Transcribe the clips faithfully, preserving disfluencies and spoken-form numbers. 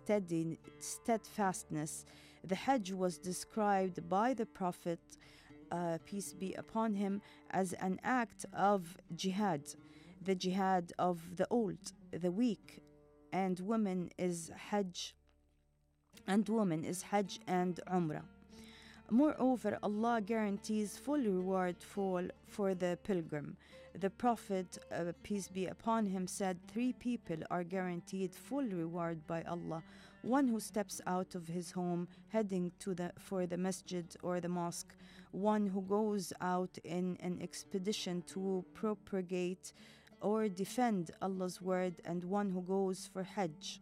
steady, steadfastness. The Hajj was described by the Prophet, uh, peace be upon him, as an act of jihad, the jihad of the old, the weak, and women is Hajj, and woman is Hajj and Umrah. Moreover, Allah guarantees full reward for, for the pilgrim. The Prophet, uh, peace be upon him, said three people are guaranteed full reward by Allah. One who steps out of his home heading to the for the masjid or the mosque. One who goes out in an expedition to propagate or defend Allah's word, and one who goes for Hajj.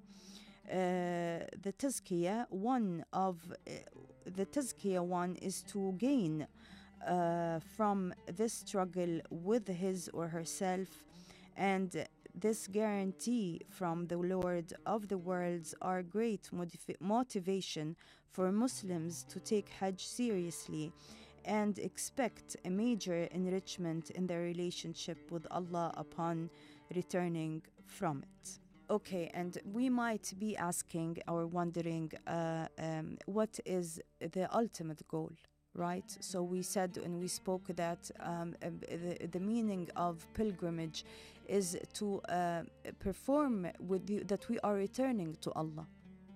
Uh, the tazkiyah, one of uh, the tazkiyah one is to gain uh, from this struggle with his or herself, and this guarantee from the Lord of the worlds are great motiv- motivation for Muslims to take Hajj seriously and expect a major enrichment in their relationship with Allah upon returning from it. Okay, and we might be asking or wondering uh, um, what is the ultimate goal, right? So we said and we spoke that um, the, the meaning of pilgrimage is to uh, perform with you, that we are returning to Allah,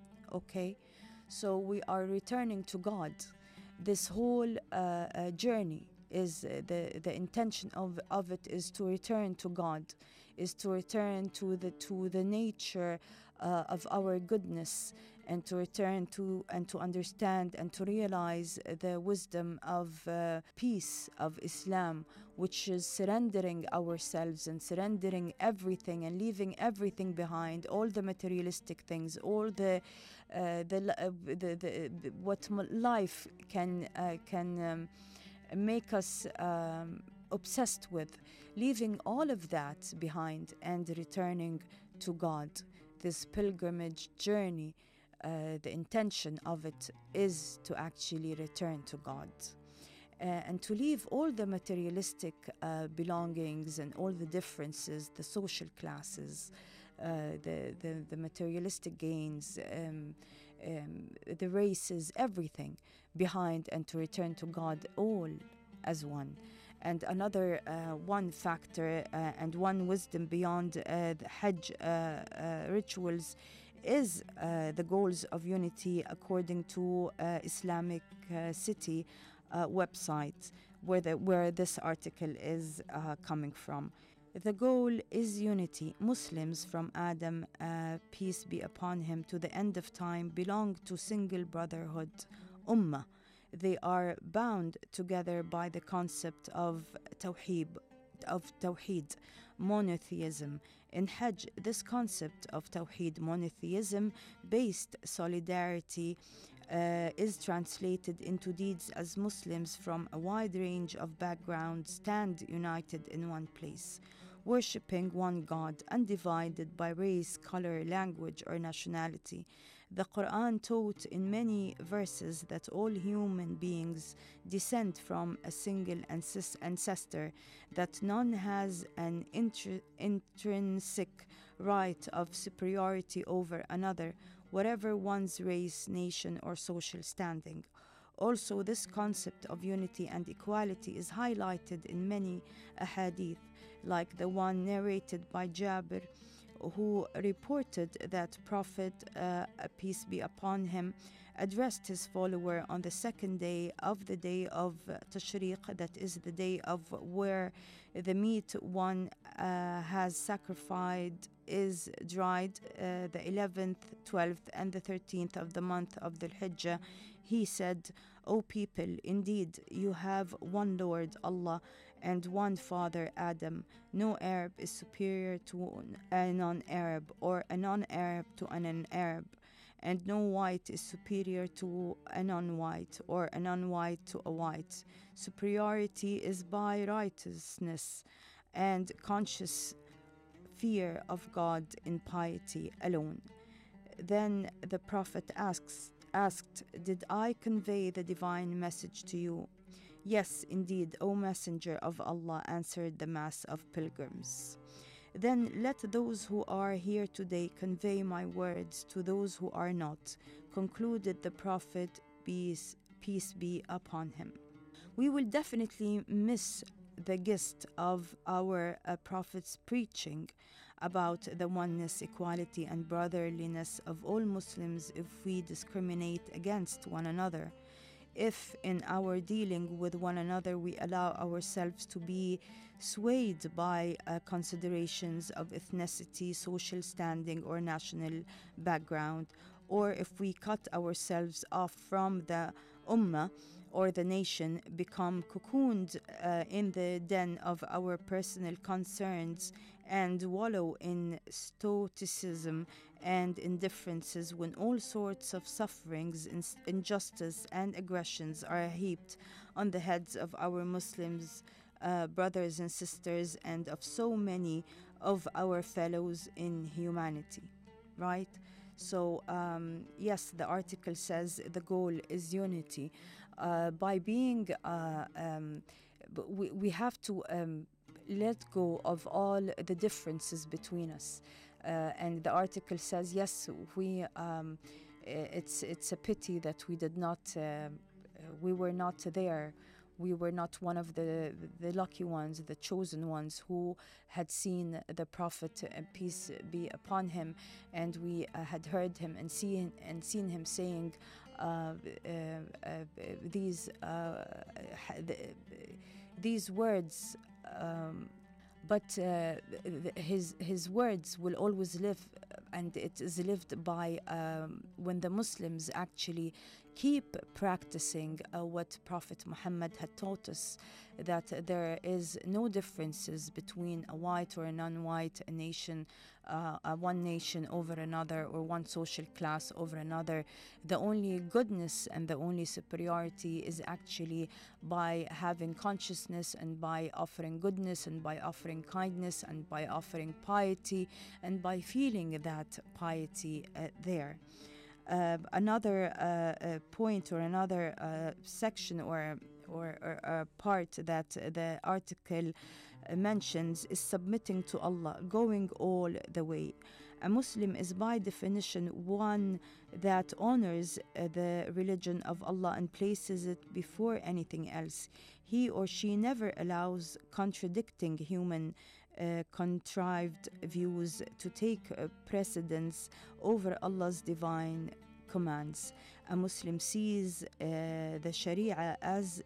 okay? So we are returning to God. This whole uh, uh, journey is uh, the the intention of of it is to return to God, is to return to the to the nature uh, of our goodness, and to return to and to understand and to realize the wisdom of uh, peace of Islam, which is surrendering ourselves and surrendering everything and leaving everything behind, all the materialistic things, all the uh, the, uh, the the what life can uh, can um, make us um, obsessed with, leaving all of that behind and returning to God. This pilgrimage journey, uh, the intention of it is to actually return to God. Uh, and to leave all the materialistic uh, belongings and all the differences, the social classes, uh, the, the, the materialistic gains, um, um, the races, everything behind, and to return to God all as one. And another uh, one factor uh, and one wisdom beyond uh, the Hajj uh, uh, rituals is uh, the goals of unity according to uh, Islamic uh, City uh, website where, the, where this article is uh, coming from. The goal is unity. Muslims from Adam, uh, peace be upon him, to the end of time belong to single brotherhood, Ummah. They are bound together by the concept of Tawheed, of Tawheed, monotheism. In Hajj, this concept of Tawheed, monotheism based solidarity uh, is translated into deeds as Muslims from a wide range of backgrounds stand united in one place, worshipping one God, undivided by race, color, language, or nationality. The Quran taught in many verses that all human beings descend from a single ancestor, that none has an intr- intrinsic right of superiority over another, whatever one's race, nation, or social standing. Also, this concept of unity and equality is highlighted in many ahadith, like the one narrated by Jabir, who reported that Prophet, uh, peace be upon him, addressed his follower on the second day of the day of Tashriq, that is the day of where the meat one uh, has sacrificed is dried, uh, the eleventh, twelfth, and the thirteenth of the month of the Hijjah. He said, O people, indeed you have one Lord, Allah, and one Father, Adam. No Arab is superior to a non-Arab, or a non-Arab to an Arab, and no white is superior to a non-white, or a non-white to a white. Superiority is by righteousness and conscious fear of God in piety alone. Then the Prophet asks, asked, Did I convey the divine message to you? Yes, indeed, O Messenger of Allah, answered the mass of pilgrims. Then let those who are here today convey my words to those who are not, concluded the Prophet, peace, peace be upon him. We will definitely miss the gist of our uh, Prophet's preaching about the oneness, equality, and brotherliness of all Muslims if we discriminate against one another. If in our dealing with one another we allow ourselves to be swayed by uh, considerations of ethnicity, social standing, or national background, or if we cut ourselves off from the ummah or the nation, become cocooned uh, in the den of our personal concerns, and wallow in stoicism and indifferences when all sorts of sufferings, injustice, and aggressions are heaped on the heads of our Muslims uh, brothers and sisters and of so many of our fellows in humanity, right? So, um, yes, the article says the goal is unity. Uh, by being, uh, um, b- we, we have to um, let go of all the differences between us. Uh, and the article says, yes, we. Um, i- it's it's a pity that we did not. Uh, uh, we were not there. We were not one of the the lucky ones, the chosen ones who had seen the Prophet, uh, peace be upon him, and we uh, had heard him and seen and seen him saying uh, uh, uh, these uh, ha- the, these words. Um, but uh, th- his his words will always live, uh, and it is lived by um, when the Muslims actually keep practicing uh, what Prophet Muhammad had taught us, that there is no differences between a white or a non-white, a nation, uh, uh, one nation over another, or one social class over another. The only goodness and the only superiority is actually by having consciousness and by offering goodness and by offering kindness and by offering piety and by feeling that piety uh, there. Uh, another uh, uh, point or another uh, section or or, or uh, part that the article uh, mentions is submitting to Allah, going all the way. A Muslim is by definition one that honors uh, the religion of Allah and places it before anything else. He or she never allows contradicting human uh, contrived views to take uh, precedence over Allah's divine commands. A Muslim sees uh, the Sharia as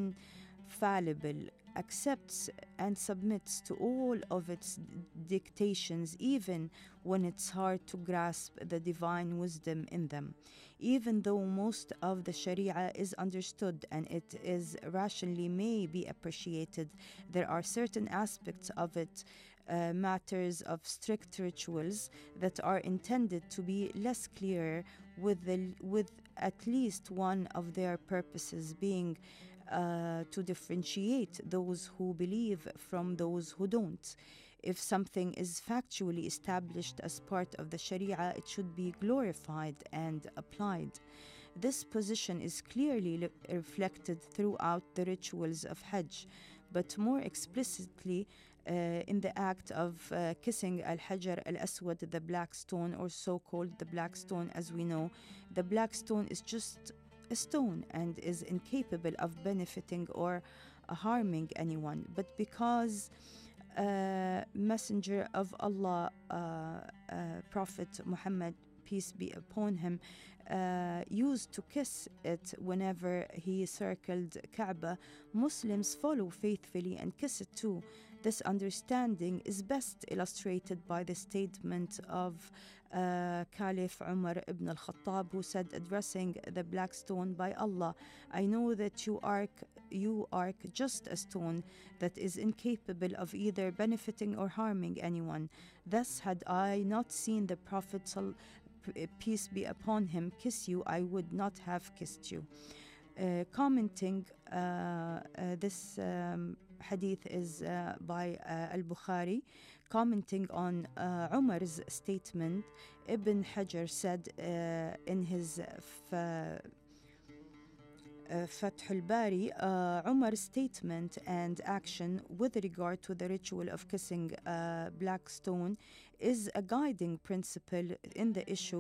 infallible, accepts and submits to all of its dictations, even when it's hard to grasp the divine wisdom in them. Even though most of the Sharia is understood and it is rationally may be appreciated, there are certain aspects of it, uh, matters of strict rituals, that are intended to be less clear, with the with at least one of their purposes being uh, to differentiate those who believe from those who don't. If something is factually established as part of the Sharia, it should be glorified and applied. This position is clearly le- reflected throughout the rituals of Hajj, but more explicitly uh, in the act of uh, kissing Al-Hajar Al-Aswad, the black stone, or so-called the black stone as we know. The black stone is just a stone and is incapable of benefiting or uh, harming anyone, but because uh, Messenger of Allah, uh, uh, Prophet Muhammad, peace be upon him, uh, used to kiss it whenever he circled Kaaba, Muslims follow faithfully and kiss it too. This understanding is best illustrated by the statement of uh, Caliph Umar ibn al-Khattab, who said, addressing the black stone, by Allah, I know that you are you are just a stone that is incapable of either benefiting or harming anyone. Thus, had I not seen the Prophet, peace be upon him, kiss you, I would not have kissed you. Uh, commenting uh, uh, this um, hadith is uh, by uh, Al-Bukhari. Commenting on uh, Umar's statement, Ibn Hajar said uh, in his f- uh, Fath al-Bari, uh, Umar's statement and action with regard to the ritual of kissing a black stone is a guiding principle in the issue